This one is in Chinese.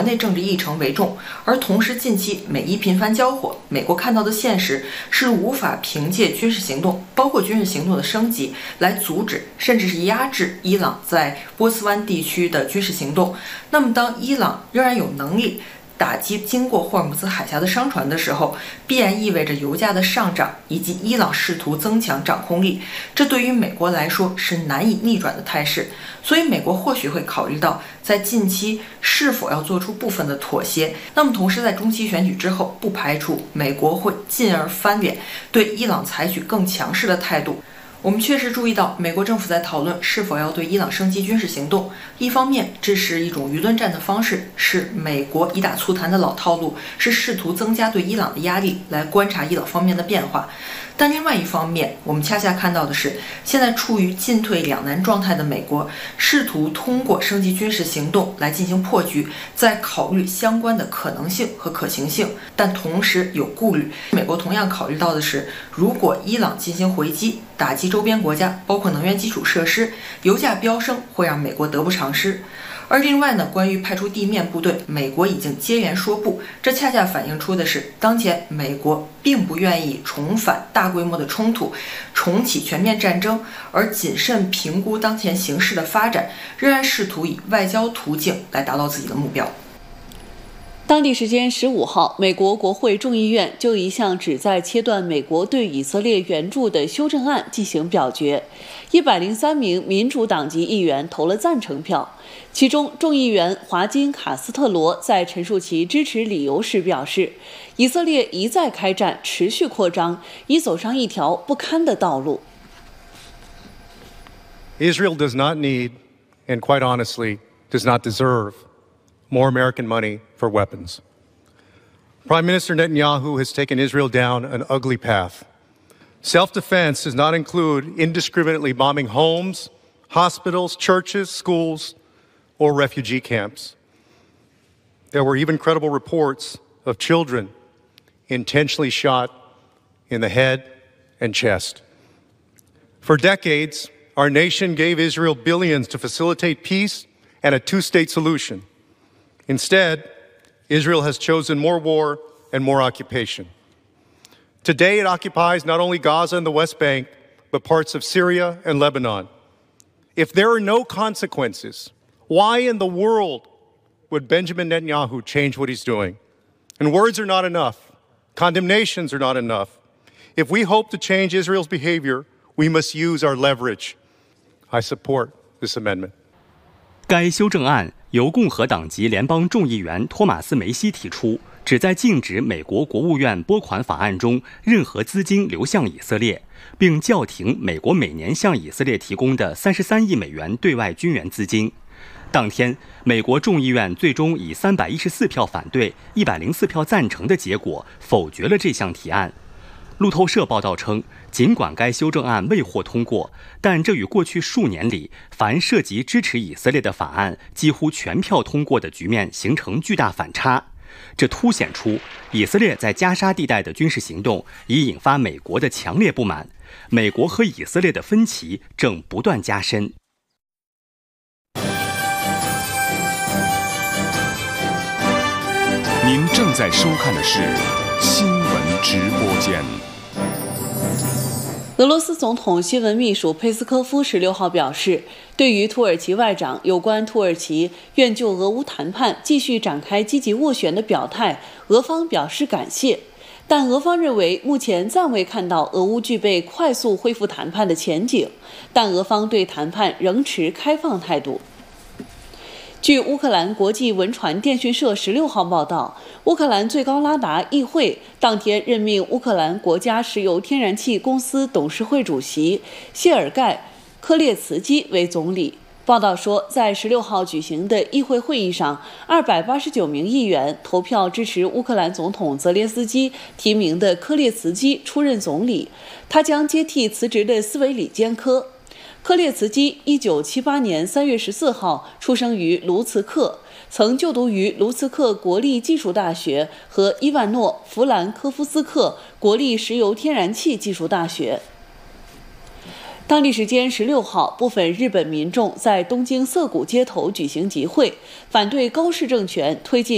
内政治议程为重，而同时近期美伊频繁交火，美国看到的现实是无法凭借军事行动，包括军事行动的升级，来阻止甚至是压制伊朗在波斯湾地区的军事行动。那么当伊朗仍然有能力打击经过霍尔木兹海峡的商船的时候，必然意味着油价的上涨，以及伊朗试图增强掌控力，这对于美国来说是难以逆转的态势。所以美国或许会考虑到在近期是否要做出部分的妥协，那么同时在中期选举之后，不排除美国会进而翻脸，对伊朗采取更强势的态度。我们确实注意到，美国政府在讨论是否要对伊朗升级军事行动。一方面，这是一种舆论战的方式，是美国以打促谈的老套路，是试图增加对伊朗的压力，来观察伊朗方面的变化。但另外一方面，我们恰恰看到的是，现在处于进退两难状态的美国，试图通过升级军事行动来进行破局，在考虑相关的可能性和可行性，但同时有顾虑。美国同样考虑到的是，如果伊朗进行回击，打击周边国家，包括能源基础设施，油价飙升会让美国得不偿失。而另外呢，关于派出地面部队，美国已经接连说不，这恰恰反映出的是，当前美国并不愿意重返大规模的冲突，重启全面战争，而谨慎评估当前形势的发展，仍然试图以外交途径来达到自己的目标。 当地时间15号，美国国会众议院就一项旨在切断美国对以色列援助的修正案进行表决，103名民主党籍议员投了赞成票。其中，众议员华金·卡斯特罗在陈述其支持理由时表示，以色列一再开战，持续扩张，已走上一条不堪的道路。 Israel does not need, and quite honestly, does not deserve more American money for weapons. Prime Minister Netanyahu has taken Israel down an ugly path. Self-defense does not include indiscriminately bombing homes, hospitals, churches, schools, or refugee camps. There were even credible reports of children intentionally shot in the head and chest. For decades, our nation gave Israel billions to facilitate peace and a two-state solution. Instead, Israel has chosen more war and more occupation. Today, it occupies not only Gaza and the West Bank, but parts of Syria and Lebanon. If there are no consequences, why in the world would Benjamin Netanyahu change what he's doing? And words are not enough. Condemnations are not enough. If we hope to change Israel's behavior, we must use our leverage. I support this amendment. 该修正案由共和党籍联邦众议员托马斯·梅西提出，旨在禁止美国国务院拨款法案中任何资金流向以色列，并叫停美国每年向以色列提供的33亿美元对外军援资金。当天，美国众议院最终以314票反对、104票赞成的结果否决了这项提案。路透社报道称，尽管该修正案未获通过，但这与过去数年里凡涉及支持以色列的法案几乎全票通过的局面形成巨大反差。这凸显出以色列在加沙地带的军事行动已引发美国的强烈不满，美国和以色列的分歧正不断加深。 您正在收看的是新闻直播间。 俄罗斯总统新闻秘书佩斯科夫16号表示，对于土耳其外长有关土耳其愿就俄乌谈判继续展开积极斡旋的表态，俄方表示感谢，但俄方认为目前暂未看到俄乌具备快速恢复谈判的前景，但俄方对谈判仍持开放态度。据乌克兰国际文传电讯社16号报道，乌克兰最高拉达议会当天任命乌克兰国家石油天然气公司董事会主席谢尔盖·科列茨基为总理。报道说，在16号举行的议会会议上，289名议员投票支持乌克兰总统泽连斯基提名的科列茨基出任总理，他将接替辞职的斯维里坚科。科列茨基1978年3月14号出生于卢茨克，曾就读于卢茨克国立技术大学和伊万诺·弗兰科夫斯克国立石油天然气技术大学。当地时间16号，部分日本民众在东京涩谷街头举行集会，反对高市政权推进